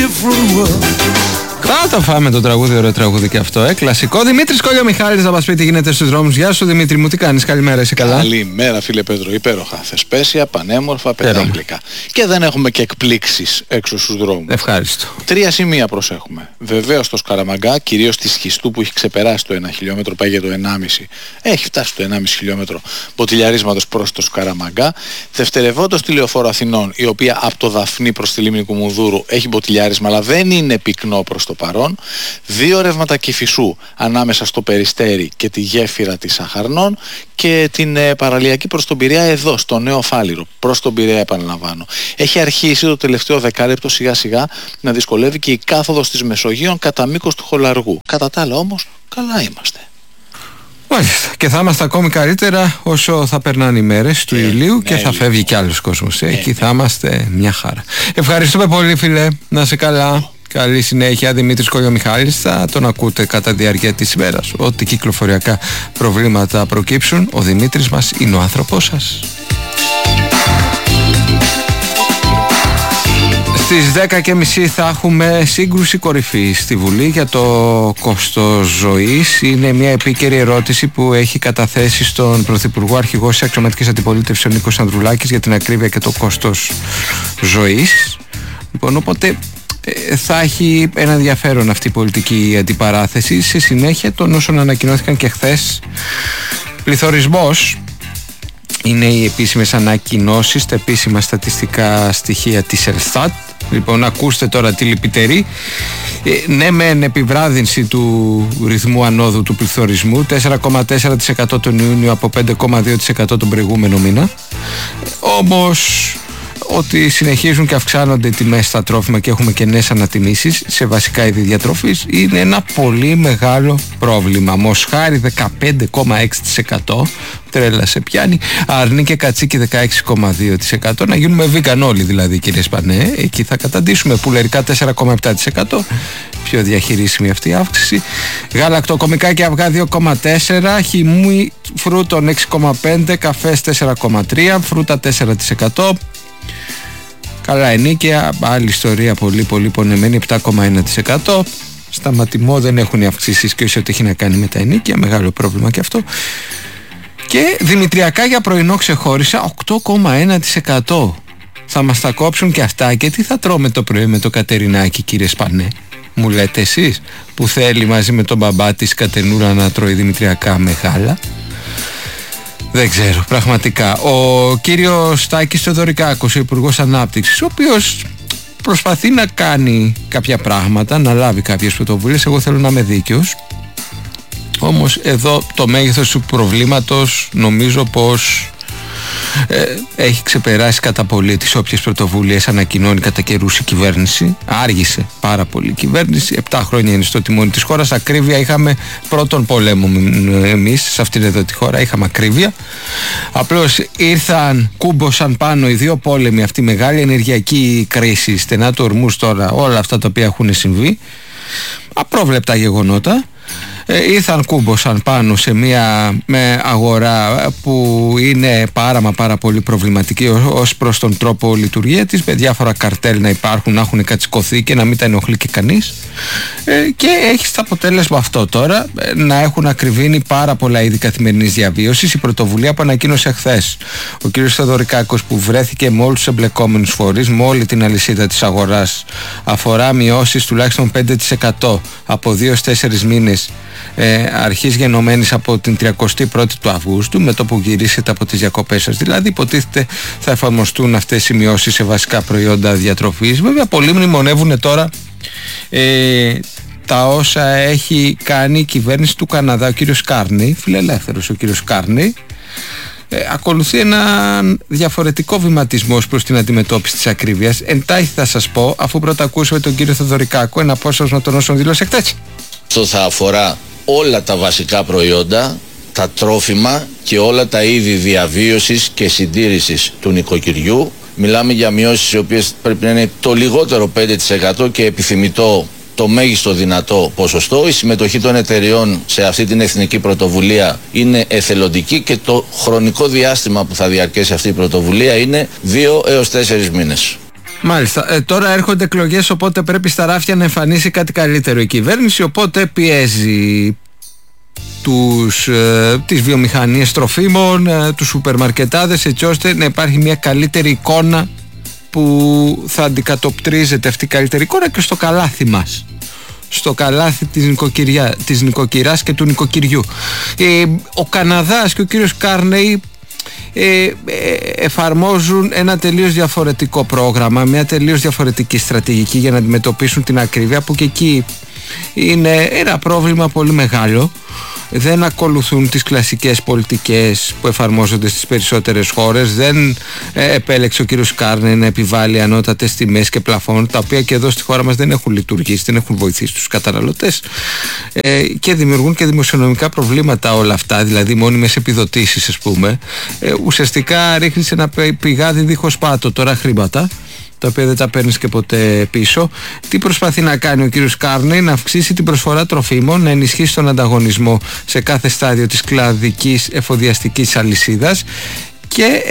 Θα το φάμε το τραγούδι, ωραίο τραγούδι και αυτό, κλασικό. Δημήτρης Κολιομιχάλης θα μας πει τι γίνεται στους δρόμους. Γεια σου Δημήτρη μου, τι κάνεις, καλημέρα, είσαι καλά? Καλημέρα φίλε Πέτρο, υπέροχα, θεσπέσια, πανέμορφα, πεντάγλικα. Και δεν έχουμε και εκπλήξεις έξω στους δρόμους. Ευχάριστο. 3 σημεία προσέχουμε. Βεβαίως το Σκαραμαγκά, κυρίως τη Σχιστού που έχει ξεπεράσει το 1 χιλιόμετρο, πάει για το 1,5. Έχει φτάσει το 1,5 χιλιόμετρο μποτιλιαρίσματος προς το Σκαραμαγκά. Δευτερευόντως τη Λεωφόρο Αθηνών, η οποία από το Δαφνί προς τη λίμνη Κουμουνδούρου έχει μποτιλιάρισμα, αλλά δεν είναι πυκνό προς το παρόν. 2 ρεύματα Κηφισού ανάμεσα στο Περιστέρι και τη γέφυρα της Αχαρνών και την παραλιακή προς τον Πειραιά εδώ στο Νέο Φάληρο, προς τον Πειραιά επαναλαμβάνω. Έχει αρχίσει το τελευταίο δεκάλεπτο σιγά σιγά να δυσκολεύει και η κάθοδος της Μεσογείων κατά μήκος του Χολαργού. Κατά τα άλλα όμως καλά είμαστε. Μάλιστα. Και θα είμαστε ακόμη καλύτερα όσο θα περνάνε οι μέρες του ηλίου και θα φεύγει κι άλλος κόσμος. Εκεί θα είμαστε μια χαρά. Ευχαριστούμε πολύ φίλε, να είσαι καλά. Καλή συνέχεια, Δημήτρης Κολιομιχάλης. Θα τον ακούτε κατά τη διάρκεια της ημέρας. Ό,τι κυκλοφοριακά προβλήματα προκύψουν, ο Δημήτρης μας είναι ο άνθρωπός σας. Στις 10.30 θα έχουμε σύγκρουση κορυφή στη Βουλή για το κόστος ζωής. Είναι μια επίκαιρη ερώτηση που έχει καταθέσει στον Πρωθυπουργό Αρχηγός της Αξιωματικής Αντιπολίτευσης ο Νίκος Ανδρουλάκης για την ακρίβεια και το κόστος ζωής. Λοιπόν, οπότε θα έχει ένα ενδιαφέρον αυτή η πολιτική αντιπαράθεση σε συνέχεια των όσων ανακοινώθηκαν και χθες. Πληθωρισμός είναι οι επίσημες ανακοινώσεις, τα επίσημα στατιστικά στοιχεία της Ελστάτ. Λοιπόν, ακούστε τώρα τη λυπητερή. Ναι, μεν επιβράδυνση του ρυθμού ανόδου του πληθωρισμού, 4,4% τον Ιούνιο από 5,2% τον προηγούμενο μήνα. Όμως ότι συνεχίζουν και αυξάνονται οι τιμές στα τρόφιμα και έχουμε και νέες ανατιμήσεις σε βασικά είδη διατροφής είναι ένα πολύ μεγάλο πρόβλημα. Μοσχάρι 15,6%, τρέλα σε πιάνει, αρνί και κατσίκι 16,2%. Να γίνουμε vegan όλοι δηλαδή κύριε Σπανέ, εκεί θα καταντήσουμε. Πουλερικά 4,7%, πιο διαχειρίσιμη αυτή η αύξηση. Γαλακτοκομικά και αυγά 2,4%, χυμού φρούτων 6,5%, καφές 4,3%, φρούτα 4%. Καλά ενίκαια, άλλη ιστορία πολύ πονεμένη, 7,1%. Σταματημό δεν έχουν οι αυξήσεις και ό,τι έχει να κάνει με τα ενίκαια, μεγάλο πρόβλημα και αυτό. Και δημητριακά για πρωινό ξεχώρισα 8,1%. Θα μας τα κόψουν και αυτά και τι θα τρώμε το πρωί με το Κατερινάκι κύριε Σπανέ? Μου λέτε εσείς που θέλει μαζί με τον μπαμπά της Κατενούρα να τρώει δημητριακά με γάλα? Δεν ξέρω, πραγματικά. Ο κύριος Τάκης Θεοδωρικάκος, ο Υπουργός Ανάπτυξης, ο οποίος προσπαθεί να κάνει κάποια πράγματα, να λάβει κάποιες πρωτοβουλίες. Εγώ θέλω να είμαι δίκαιος. Όμως εδώ το μέγεθος του προβλήματος νομίζω πως έχει ξεπεράσει κατά πολύ τις όποιες πρωτοβουλίες ανακοινώνει κατά καιρούς η κυβέρνηση. Άργησε πάρα πολύ η κυβέρνηση. 7 χρόνια είναι στο τιμόνι της χώρας. Ακρίβεια είχαμε πρώτον πολέμο εμείς σε αυτήν εδώ τη χώρα. Είχαμε ακρίβεια. Απλώς ήρθαν, κούμποσαν πάνω οι δύο πόλεμοι, αυτή η μεγάλη ενεργειακή κρίση, στενά του ορμούς τώρα, όλα αυτά τα οποία έχουν συμβεί. Απρόβλεπτα γεγονότα. Ήρθαν, κούμποσαν πάνω σε μια αγορά που είναι πάρα πολύ προβληματική ως προς τον τρόπο λειτουργία της, με διάφορα καρτέλ να υπάρχουν, να έχουν κατσικωθεί και να μην τα ενοχλεί και κανείς, και έχει στο αποτέλεσμα αυτό τώρα να έχουν ακριβήνει πάρα πολλά είδη καθημερινής διαβίωσης. Η πρωτοβουλία που ανακοίνωσε χθες ο κ. Θεοδωρικάκος, που βρέθηκε με όλους τους εμπλεκόμενους φορείς, με όλη την αλυσίδα της αγοράς, αφορά μειώσεις τουλάχιστον 5% από 2-4 μήνες, αρχής γενομένης από την 31η του Αυγούστου, με το που γυρίσετε από τις διακοπές σας. Δηλαδή υποτίθεται θα εφαρμοστούν αυτές οι μειώσεις σε βασικά προϊόντα διατροφής. Βέβαια πολλοί μνημονεύουν τώρα τα όσα έχει κάνει η κυβέρνηση του Καναδά. Ο κύριος Κάρνεϊ, φιλελεύθερος ο κύριος Κάρνεϊ, ακολουθεί ένα διαφορετικό βηματισμό προς την αντιμετώπιση της ακρίβειας. Εντάχει θα σας πω, αφού πρώτα ακούσουμε τον κύριο Θεοδωρικάκο, ένα απόσπασμα των όσων δήλωσε χτες. Αυτό θα αφορά όλα τα βασικά προϊόντα, τα τρόφιμα και όλα τα είδη διαβίωσης και συντήρησης του νοικοκυριού. Μιλάμε για μειώσεις οι οποίες πρέπει να είναι το λιγότερο 5% και επιθυμητό το μέγιστο δυνατό ποσοστό. Η συμμετοχή των εταιριών σε αυτή την εθνική πρωτοβουλία είναι εθελοντική και το χρονικό διάστημα που θα διαρκέσει αυτή η πρωτοβουλία είναι 2 έως 4 μήνες. Μάλιστα. Τώρα έρχονται εκλογές, οπότε πρέπει στα ράφια να εμφανίσει κάτι καλύτερο η κυβέρνηση, οπότε πιέζει τις βιομηχανίες τροφίμων, τους σούπερμαρκετάδες, έτσι ώστε να υπάρχει μια καλύτερη εικόνα που θα αντικατοπτρίζεται αυτή η καλύτερη εικόνα και στο καλάθι μας, στο καλάθι της νοικοκυράς και του νοικοκυριού. Ο Καναδάς και ο κύριος Κάρνεϊ εφαρμόζουν ένα τελείως διαφορετικό πρόγραμμα, μια τελείως διαφορετική στρατηγική για να αντιμετωπίσουν την ακρίβεια, που και εκεί είναι ένα πρόβλημα πολύ μεγάλο. Δεν ακολουθούν τις κλασικές πολιτικές που εφαρμόζονται στις περισσότερες χώρες. Δεν επέλεξε ο κύριος Κάρνεϊ να επιβάλλει ανώτατες τιμές και πλαφών, τα οποία και εδώ στη χώρα μας δεν έχουν λειτουργήσει, δεν έχουν βοηθήσει τους καταναλωτές και δημιουργούν και δημοσιονομικά προβλήματα όλα αυτά, δηλαδή μόνιμες επιδοτήσεις, ας πούμε. Ουσιαστικά ρίχνει σε ένα πηγάδι δίχως πάτο τώρα χρήματα, τα οποία δεν τα παίρνεις και ποτέ πίσω. Τι προσπαθεί να κάνει ο κύριος Κάρνεϊ? Να αυξήσει την προσφορά τροφίμων, να ενισχύσει τον ανταγωνισμό σε κάθε στάδιο της κλαδικής εφοδιαστικής αλυσίδας και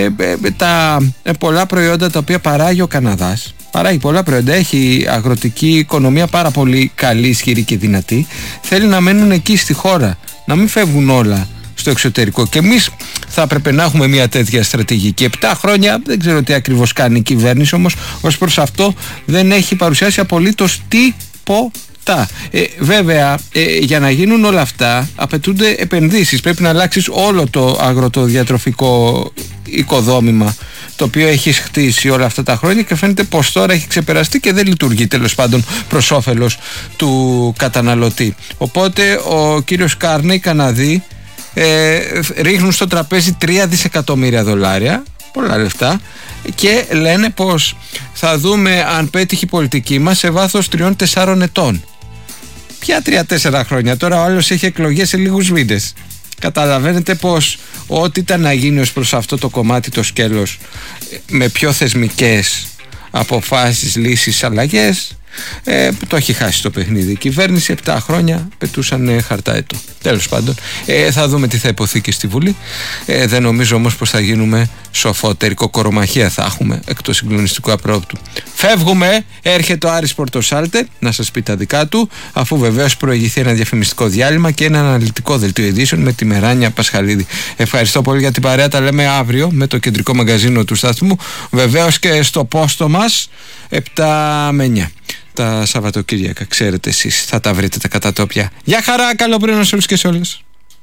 τα πολλά προϊόντα τα οποία παράγει ο Καναδάς. Παράγει πολλά προϊόντα, έχει αγροτική οικονομία πάρα πολύ καλή, ισχυρή και δυνατή. Θέλει να μένουν εκεί στη χώρα, να μην φεύγουν όλα στο εξωτερικό, και εμείς θα έπρεπε να έχουμε μια τέτοια στρατηγική. 7 χρόνια δεν ξέρω τι ακριβώς κάνει η κυβέρνηση, όμως ως προς αυτό δεν έχει παρουσιάσει απολύτως τίποτα. Βέβαια, για να γίνουν όλα αυτά απαιτούνται επενδύσεις. Πρέπει να αλλάξεις όλο το αγροτοδιατροφικό οικοδόμημα το οποίο έχει χτίσει όλα αυτά τα χρόνια, και φαίνεται πως τώρα έχει ξεπεραστεί και δεν λειτουργεί, τέλος πάντων, προς όφελος του καταναλωτή. Οπότε ο κύριος Κάρνεϊ, οι Καναδοί, ρίχνουν στο τραπέζι $3 δισεκατομμύρια, πολλά λεφτά, και λένε πως θα δούμε αν πέτυχε η πολιτική μας σε βάθος 3-4 ετών. Ποια 3-4 χρόνια? Τώρα ο άλλος έχει εκλογές σε λίγους μήνες. Καταλαβαίνετε πως ό,τι ήταν να γίνει ως προς αυτό το κομμάτι, το σκέλος, με πιο θεσμικές αποφάσεις, λύσεις, αλλαγές, το έχει χάσει το παιχνίδι. Η κυβέρνηση 7 χρόνια πετούσαν χαρταέτο. Τέλος πάντων, θα δούμε τι θα υποθεί και στη Βουλή. Δεν νομίζω όμως πως θα γίνουμε σοφότεροι. Κοκορομαχία θα έχουμε εκ του συγκλονιστικού απρόπτου. Φεύγουμε, έρχεται ο Άρης Πορτοσάλτε να σας πει τα δικά του, αφού βεβαίως προηγηθεί ένα διαφημιστικό διάλειμμα και ένα αναλυτικό δελτίο ειδήσεων με τη Μεράνια Πασχαλίδη. Ευχαριστώ πολύ για την παρέα. Τα λέμε αύριο με το κεντρικό μαγκαζίνο του σταθμού. Βεβαίως και στο πόστο μας 7 με 9. Τα Σαββατοκύριακα, ξέρετε εσείς, θα τα βρείτε τα κατατόπια. Γεια χαρά, καλό πρωινό σε όλους και σε όλες.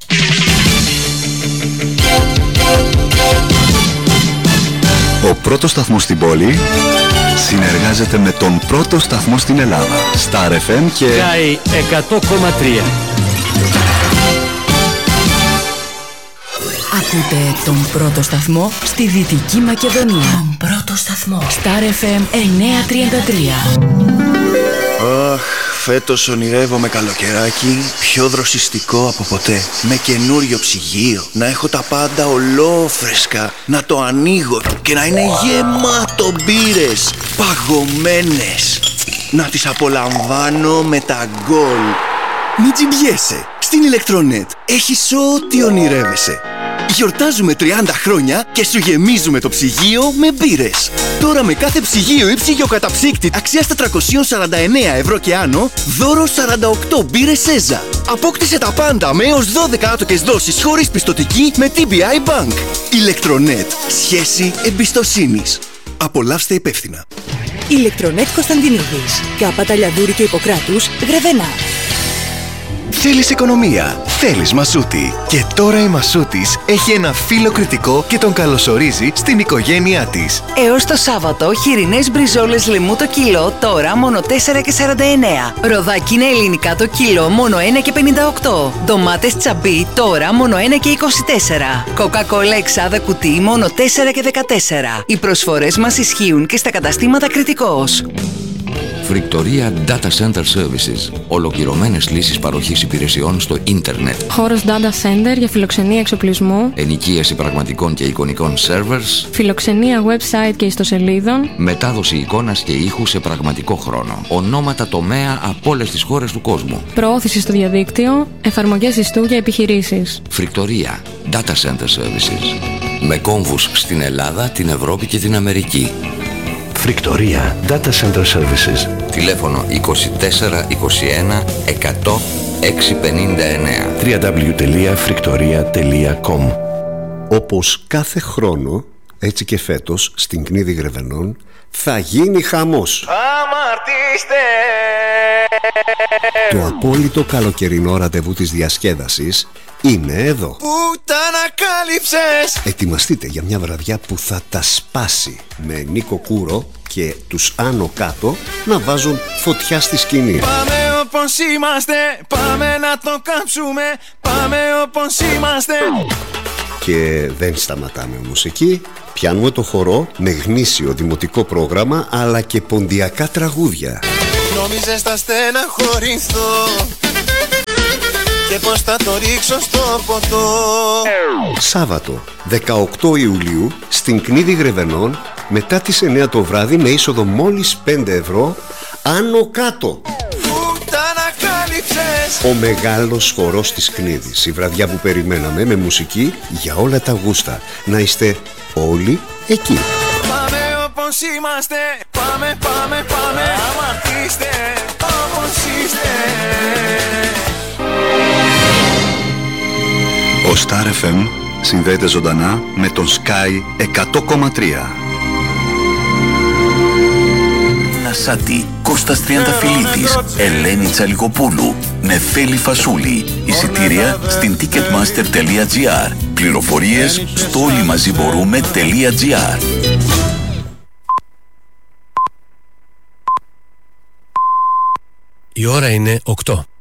Ο πρώτος σταθμός στην πόλη συνεργάζεται με τον πρώτο σταθμό στην Ελλάδα, Star FM και Sky 100,3. Ακούτε τον πρώτο σταθμό στη Δυτική Μακεδονία. Τον πρώτο σταθμό. Star FM 933. Αχ, φέτος ονειρεύομαι καλοκαιράκι πιο δροσιστικό από ποτέ. Με καινούριο ψυγείο, να έχω τα πάντα ολόφρεσκα, να το ανοίγω και να είναι γεμάτο μπύρες, παγωμένες. Να τις απολαμβάνω με τα γκολ. Μην τζιμπιέσαι, στην Ηλεκτρονέτ έχεις ό,τι ονειρεύεσαι. Γιορτάζουμε 30 χρόνια και σου γεμίζουμε το ψυγείο με μπύρες. Τώρα με κάθε ψυγείο ή ψυγειοκαταψύκτη αξίας 449 ευρώ και άνω, δώρο 48 μπύρες Σέζα. Απόκτησε τα πάντα με έως 12 άτοκες δόσεις χωρίς πιστωτική με TBI Bank. Ηλεκτρονέτ. Σχέση εμπιστοσύνης. Απολαύστε υπεύθυνα. Ηλεκτρονέτ Κωνσταντινίδης. Κάπα Ταλιαδούρη και Ιπποκράτους, Γρεβενά. Θέλεις οικονομία, θέλεις Μασούτη. Και τώρα η Μασούτης έχει ένα φίλο κριτικό και τον καλωσορίζει στην οικογένειά της. Έως το Σάββατο, χοιρινές μπριζόλες λαιμού το κιλό, τώρα μόνο 4,49. Ροδάκι είναι ελληνικά το κιλό, μόνο 1,58. Ντομάτες τσαμπί, τώρα μόνο 1,24. Κοκακόλα εξάδα κουτί, μόνο 4,14. Οι προσφορές μας ισχύουν και στα καταστήματα Κριτικός. Φρικτορία Data Center Services. Ολοκληρωμένες λύσεις παροχής υπηρεσιών στο ίντερνετ. Χώρος Data Center για φιλοξενία εξοπλισμού. Ενοικίαση πραγματικών και εικονικών servers. Φιλοξενία website και ιστοσελίδων. Μετάδοση εικόνας και ήχου σε πραγματικό χρόνο. Ονόματα τομέα από όλες τις χώρες του κόσμου. Προώθηση στο διαδίκτυο. Εφαρμογές ιστού για επιχειρήσεις. Φρικτορία Data Center Services. Με κόμβους στην Ελλάδα, την Ευρώπη και την Αμερική. Φρικτορία Data Center Services. Τηλέφωνο 24 21 100 659. www.friktoria.com. Όπως κάθε χρόνο, έτσι και φέτος, στην Κνίδη Γρεβενών θα γίνει χαμός. Αμαρτήστε! Το απόλυτο καλοκαιρινό ραντεβού της διασκέδασης είναι εδώ. Πού τα ανακάλυψες! Ετοιμαστείτε για μια βραδιά που θα τα σπάσει, με Νίκο Κούρο και τους Άνω Κάτω να βάζουν φωτιά στη σκηνή. Πάμε όπως είμαστε, πάμε να το κάψουμε, πάμε όπως είμαστε. Και δεν σταματάμε όμως εκεί. Πιάνουμε το χορό με γνήσιο δημοτικό πρόγραμμα, αλλά και ποντιακά τραγούδια. Νόμιζες θα στεναχωρηθώ και πως θα το ρίξω στο ποτό. Σάββατο 18 Ιουλίου στην Κνίδη Γρεβενών, μετά τις 9 το βράδυ, με είσοδο μόλις 5 ευρώ. Άνω Κάτω. Ανακάλυψες. Ο μεγάλος χορός της Κνίδης, η βραδιά που περιμέναμε, με μουσική για όλα τα γούστα. Να είστε όλοι εκεί. Πάμε όπως είμαστε, πάμε, πάμε, πάμε. Αμαρτήστε όπως είστε. Ο Star FM συνδέεται ζωντανά με τον Sky 100,3. Νασάτη, Κώστας Τριανταφυλλίδης, Ελένη Τσαλικοπούλου, Νεφέλη Φασούλη. Εισιτήρια στην ticketmaster.gr. Πληροφορίες στο όλοιμαζιμπορούμε.gr. Η ώρα είναι 8.